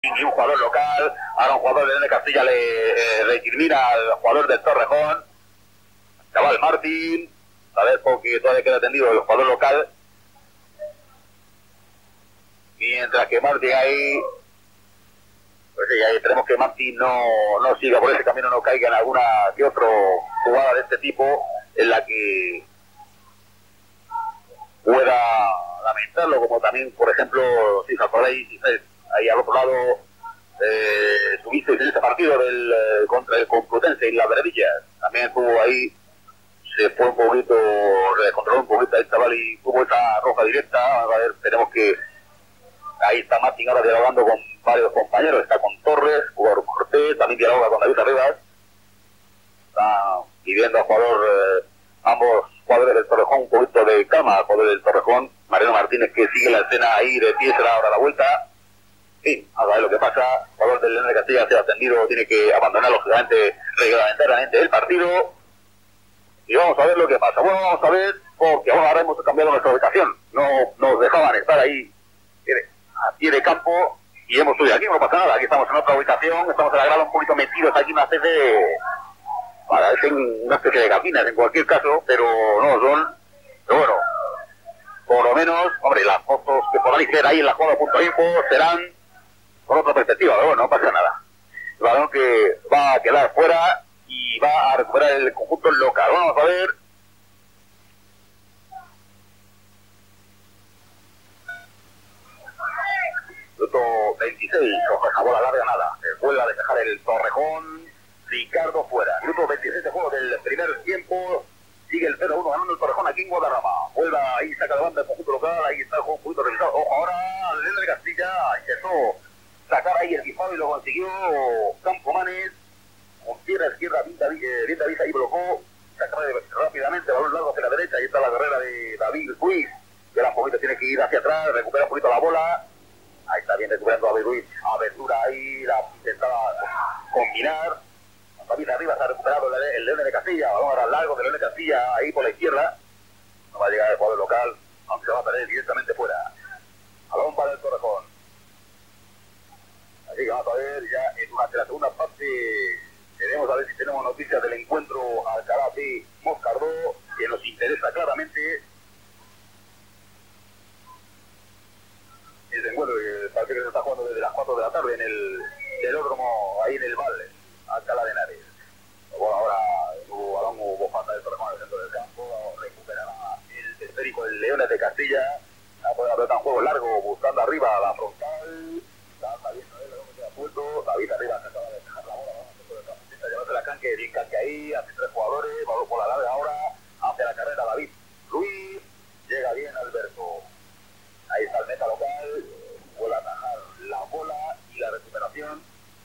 y un jugador local. Ahora un jugador de Castilla le recrimina al jugador del Torrejón, chaval Martín, a ver porque todavía queda atendido el jugador local, mientras que Martín ahí, pues sí, ahí tenemos que Martín no siga por ese camino, no caiga en alguna que otra jugada de este tipo en la que pueda lamentarlo, como también, por ejemplo, si os acordáis, ahí al otro lado tuviste en ese partido contra el Complutense y la Verdilla, también estuvo ahí, se fue un poquito, descontroló un poquito el chaval y tuvo esa roja directa. A ver, tenemos que, ahí está Martín ahora dialogando con varios compañeros, está con Torres, jugador Cortés, también dialoga con David Arribas, está pidiendo al jugador, ambos jugadores del Torrejón un poquito de calma, al jugador del Torrejón, Mariano Martínez, que sigue la escena ahí de pie, será ahora la vuelta. Sí, a ver lo que pasa, el jugador del León de Castilla se ha atendido, tiene que abandonar lógicamente reglamentariamente el partido y vamos a ver lo que pasa. Bueno, vamos a ver, porque ahora hemos cambiado nuestra ubicación, no nos dejaban estar ahí a pie de campo y hemos subido aquí, no pasa nada, aquí estamos en otra ubicación, estamos en la grada un poquito metidos aquí, una especie de, parecen una especie de cabinas en cualquier caso, pero no son, pero bueno, por lo menos, hombre, las fotos que podáis ver ahí en la jugada.info serán con otra perspectiva, pero bueno, no pasa nada. El balón que va a quedar fuera y va a recuperar el conjunto local. Vamos a ver. Minuto 26, esa bola larga nada. Vuelve a despejar el Torrejón. Ricardo fuera. Minuto 26 de juego del primer tiempo. Sigue el 0-1 ganando el Torrejón aquí en Guadarrama. Vuelve ahí, saca de banda el conjunto local. Ahí está el juego un poquito revisado. Ojo, ahora el León de Castilla intentó sacar ahí el disparo y lo consiguió Campomanes. Con pierna izquierda, bien David ahí blocó. Saca rápidamente, balón largo hacia la derecha. Ahí está la carrera de David Ruiz. Que un poquito tiene que ir hacia atrás, recupera un poquito la bola. Ahí está bien recuperando a David Ruiz. Abertura ahí, la intentaba combinar. David arriba se ha recuperado el León de Castilla. Balón ahora largo del León de Castilla, ahí por la izquierda. No va a llegar el jugador local, aunque se va a perder directamente fuera. Balón para el Torrejón. Así que vamos a ver ya durante la segunda parte. Queremos a ver si tenemos noticias del encuentro Alcalá de Moscardó, que nos interesa claramente. Ese encuentro que parece que se está jugando desde las 4 de la tarde en el velódromo, ahí en el Valle, Alcalá de Henares. Bueno, ahora su balón hubo falta del Torrejón al centro del campo, recuperará el esférico del Leones de Castilla, va a poder apretar un juego largo buscando arriba a la frontal. Está saliendo el balón que queda suelto, David arriba se acaba de dejar la bola, llevarse la canque, bien canque ahí, hace 3 jugadores, balón por la larga ahora, hace la carrera David Ruiz, llega bien Alberto. Ahí está el meta local, vuelve a atajar la bola y la recuperación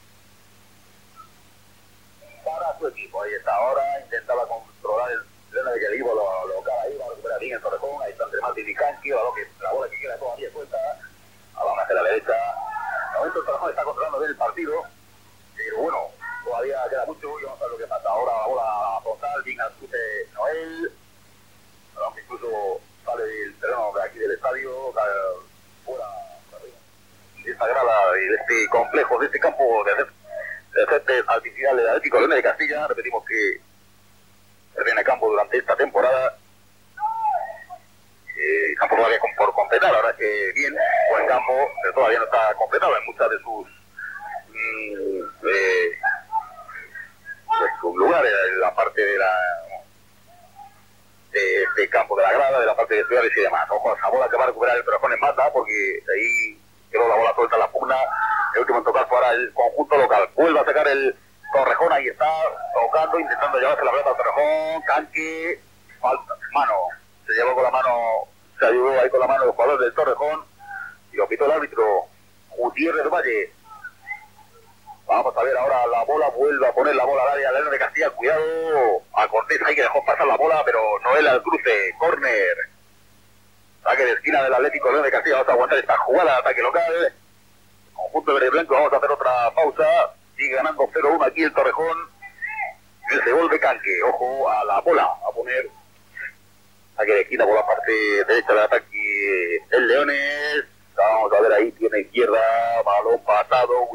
para su equipo. Ahí está ahora, intentaba controlar el León de equipo local, ahí va a recuperar bien el Torrejón, ahí está entre Martín y Canqui, la bola que queda todavía suelta, vamos hacia la derecha. De momento el Torrejón está controlando bien el partido, pero bueno, todavía queda mucho y vamos a ver lo que pasa. Ahora la bola frontal, bien al chute Noel, aunque incluso sale del terreno de aquí del estadio, fuera de esta grada, de este complejo, de este campo de césped artificial del Atlético León de Castilla. Repetimos que termina el campo durante esta temporada. Campo todavía por completar, ahora es que bien, buen campo, pero todavía no está completado en muchas de sus lugares, en la parte de este campo de la grada, de la parte de ciudades y demás. Ojo a esa bola que va a recuperar el Torrejón en mata, porque ahí quedó la bola suelta en la pugna. El último en tocar fue ahora el conjunto local. Vuelve a sacar el Torrejón, ahí está, tocando, intentando llevarse la pelota al Torrejón. Canque, falta, mano, se llevó con la mano, se ayudó ahí con la mano el jugador del Torrejón y lo pitó el árbitro Gutiérrez Valle. Vamos a ver ahora la bola, vuelve a poner la bola al área, León de Castilla, cuidado a Cortés, ahí que dejó pasar la bola, pero Noel al cruce, córner, saque de esquina del Atlético León de Castilla. Vamos a aguantar esta jugada de ataque local, conjunto verde y blanco. Vamos a hacer otra pausa, sigue ganando 0-1 aquí el Torrejón, el gol de Canque, ojo a la bola, a poner saque de esquina por la parte derecha del ataque el Leones. Vamos vamos a ver ahí, tiene izquierda, balón pasado,